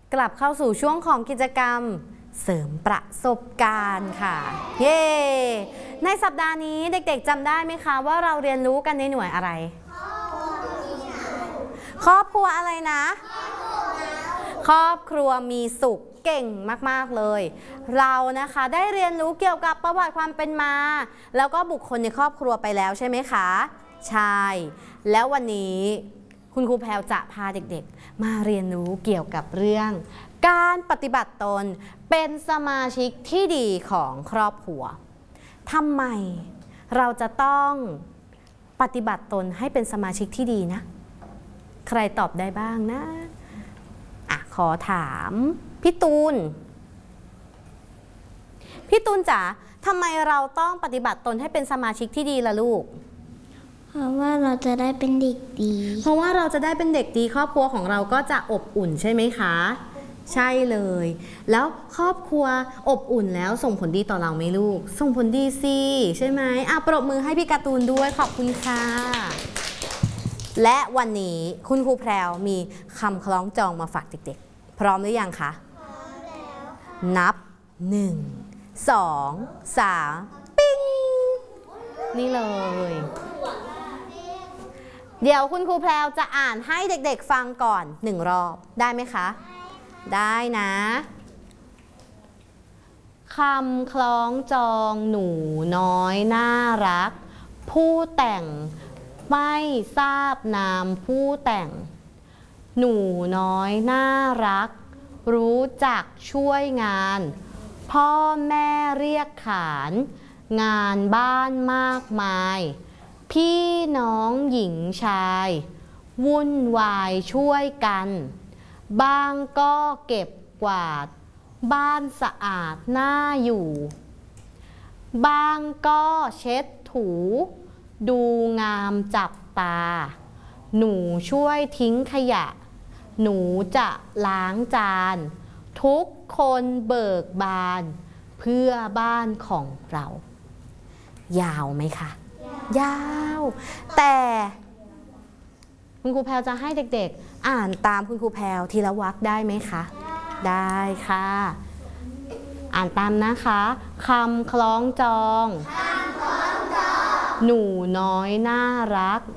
กลับเข้าสู่ช่วงของกิจกรรมเสริมประสบการณ์ค่ะเย้ในสัปดาห์นี้เด็กๆจำได้ไหมคะว่าเราเรียนรู้กันในหน่วยอะไรครอบครัวอะไรนะครอบครัวมีสุขเก่งมากๆเลยเรานะคะได้เรียนรู้เกี่ยวกับประวัติความเป็นมาแล้วก็บุคคลในครอบครัวไปแล้วใช่ไหมคะใช่แล้ววันนี้คุณครูแพรวจะพาเด็กๆมาเรียนรู้เกี่ยวกับเรื่องการปฏิบัติตนเป็นสมาชิกที่ดีของครอบครัวทำไมเราจะต้องปฏิบัติตนให้เป็นสมาชิกที่ดีนะใครตอบได้บ้างนะขอถามพี่ตูนจ๋าทำไมเราต้องปฏิบัติตนให้เป็นสมาชิกที่ดีล่ะลูกเพราะว่าเราจะได้เป็นเด็กดีครอบครัวของเราก็จะอบอุ่นใช่ไหมคะใช่เลยแล้วครอบครัวอบอุ่นแล้วส่งผลดีต่อเราไหมลูกส่งผลดีสิใช่ไหมปรบมือให้พี่การ์ตูนด้วยขอบคุณค่ะและวันนี้คุณครูแพรวมีคำคล้องจองมาฝากเด็กๆพร้อมหรือยังคะพร้อมแล้วค่ะนับ1 2 3ปิ้งนี่เลยเดี๋ยวคุณครูแพรวจะอ่านให้เด็กๆฟังก่อน1 รอบได้ไหมคะได้นะคำคล้องจองหนูน้อยน่ารักผู้แต่งไม่ทราบนามผู้แต่งหนูน้อยน่ารักรู้จักช่วยงานพ่อแม่เรียกขานงานบ้านมากมายพี่น้องหญิงชายวุ่นวายช่วยกันบ้างก็เก็บกวาดบ้านสะอาดน่าอยู่บ้างก็เช็ดถูดูงามจับตาหนูช่วยทิ้งขยะหนูจะล้างจานทุกคนเบิกบานเพื่อบ้านของเรายาวไหมคะยาวแต่คุณครูแพรวจะให้เด็กๆอ่านตามคุณครูแพรวทีละวรรคได้ไหมคะได้ค่ะอ่านตามนะคะคำคล้องจองหนูน้อยน่ารัก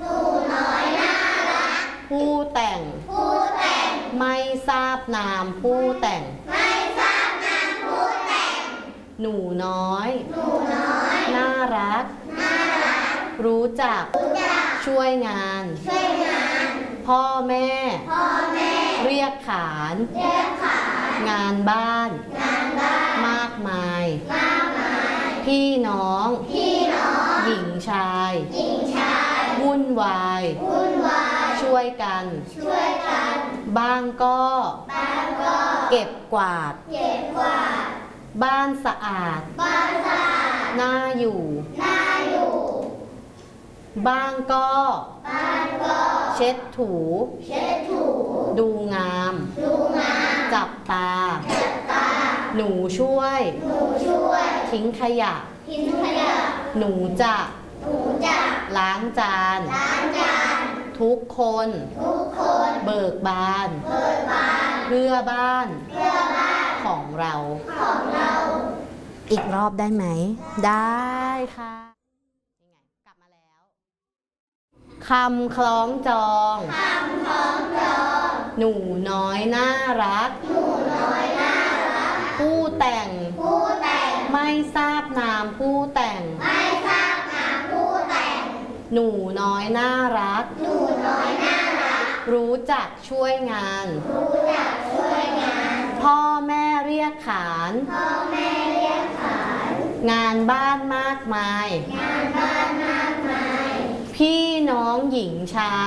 ผู้แต่งไม่ทราบนามผู้แต่งหนูน้อยน่ารักรู้จักช่วยงานพ่อแม่เรียกขานงานบ้านมากมายพี่น้องหญิงชายวุ่นวายช่วยกันบ้างก็เก็บกวาดบ้านสะอาดน่าอยู่บ้างก็เช็ดถูดูงามจับตาหนูช่วยทิ้งขยะหนูจะล้างจานทุกคนเบิกบานเพื่อบ้านของเราอีกรอบได้ไหมได้ค่ะกลับมาแล้วคำคล้องจองหนูน้อยน่ารักผู้แต่งไม่ทราบนามผู้แต่งหนูน้อยน่ารักรู้จักช่วยงานพ่อแม่เรียกขานงานบ้านมากมายพี่น้องหญิงชาย